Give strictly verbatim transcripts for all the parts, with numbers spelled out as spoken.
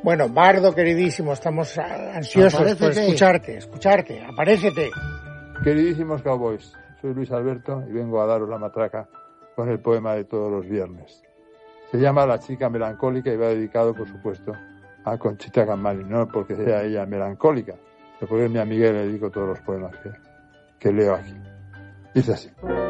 Bueno, Bardo, queridísimo, estamos ansiosos Aparécete. por escucharte, escucharte, aparécete. Queridísimos cowboys, soy Luis Alberto y vengo a daros la matraca con el poema de todos los viernes. Se llama La chica melancólica y va dedicado, por supuesto, a Conchita Camali, no porque sea ella melancólica, sino porque es mi amiga y le dedico todos los poemas que, que leo aquí. Dice así.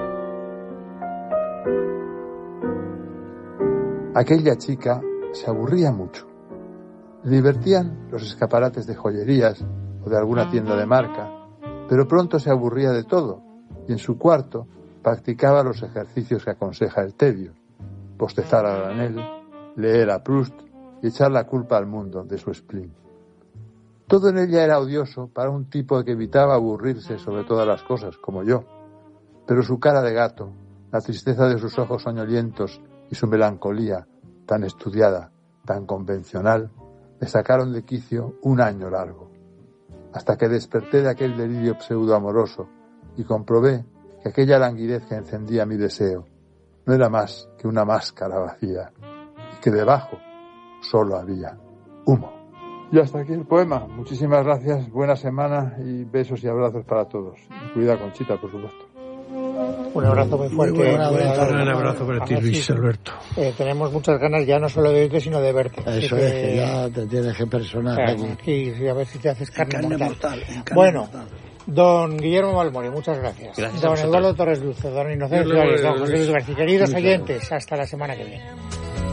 Aquella chica se aburría mucho. Le divertían los escaparates de joyerías o de alguna tienda de marca, pero pronto se aburría de todo y en su cuarto practicaba los ejercicios que aconseja el tedio: bostezar a granel, leer a Proust y echar la culpa al mundo de su spleen. Todo en ella era odioso para un tipo que evitaba aburrirse sobre todas las cosas, como yo, pero su cara de gato, la tristeza de sus ojos soñolientos y su melancolía tan estudiada, tan convencional, me sacaron de quicio un año largo, hasta que desperté de aquel delirio pseudoamoroso y comprobé que aquella languidez que encendía mi deseo no era más que una máscara vacía y que debajo solo había humo. Y hasta aquí el poema. Muchísimas gracias, buena semana y besos y abrazos para todos. Y cuida Conchita, por supuesto. Un abrazo muy fuerte. Muy un abrazo, un abrazo para ti, Luis Alberto. Eh, tenemos muchas ganas ya no solo de oírte, sino de verte. Eso es, que ya te tienes que personar. Claro, aquí. aquí, a ver si te haces carne, carne mortal. mortal carne bueno, mortal. Don Guillermo Balmori, muchas gracias. gracias don Eduardo Torres Luce, don Inocencio Arias, don José Luis García. Queridos oyentes, hasta la semana que viene.